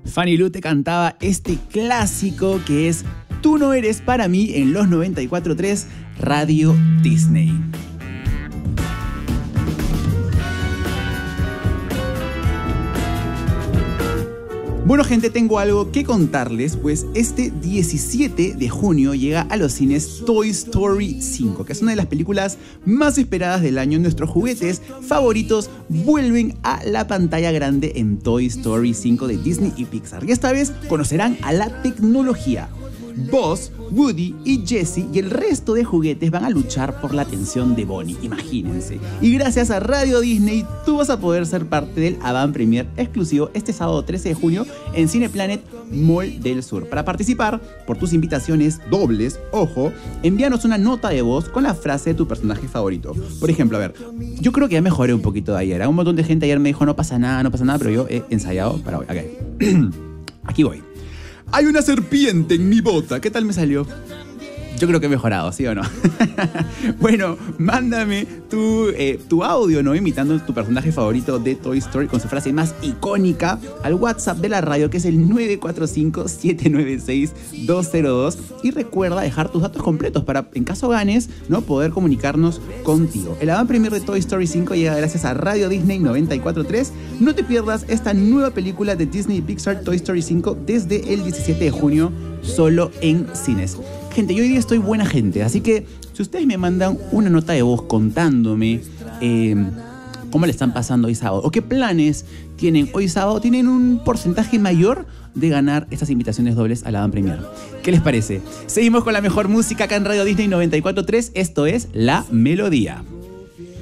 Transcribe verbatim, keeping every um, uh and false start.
Fanny Lu te cantaba este clásico que es Tú no eres para mí en los noventa y cuatro punto tres Radio Disney. Bueno gente, tengo algo que contarles, pues este diecisiete de junio llega a los cines Toy Story cinco, que es una de las películas más esperadas del año. Nuestros juguetes favoritos vuelven a la pantalla grande en Toy Story cinco de Disney y Pixar, y esta vez conocerán a la tecnología. Buzz, Woody y Jessie y el resto de juguetes van a luchar por la atención de Bonnie, imagínense. Y gracias a Radio Disney, tú vas a poder ser parte del Avant Premier exclusivo este sábado trece de junio en Cineplanet Mall del Sur. Para participar, por tus invitaciones dobles, ojo, envíanos una nota de voz con la frase de tu personaje favorito. Por ejemplo, a ver, yo creo que ya mejoré un poquito de ayer. Un montón de gente ayer me dijo no pasa nada, no pasa nada, pero yo he ensayado para hoy. Okay. Aquí voy. Hay una serpiente en mi bota. ¿Qué tal me salió? Yo creo que he mejorado, ¿sí o no? Bueno, mándame tu, eh, tu audio, ¿no? Imitando tu personaje favorito de Toy Story con su frase más icónica al WhatsApp de la radio, que es el nueve cuatro cinco, siete nueve seis, dos cero dos. Y recuerda dejar tus datos completos para, en caso ganes, ¿no? Poder comunicarnos contigo. El Avant Premier de Toy Story cinco llega gracias a Radio Disney noventa y cuatro punto tres. No te pierdas esta nueva película de Disney y Pixar, Toy Story cinco, desde el diecisiete de junio, solo en cines. Gente, yo hoy día estoy buena gente, así que si ustedes me mandan una nota de voz contándome eh, cómo le están pasando hoy sábado o qué planes tienen hoy sábado, tienen un porcentaje mayor de ganar estas invitaciones dobles a la Avant Premier. ¿Qué les parece? Seguimos con la mejor música acá en Radio Disney noventa y cuatro punto tres. Esto es La Melodía.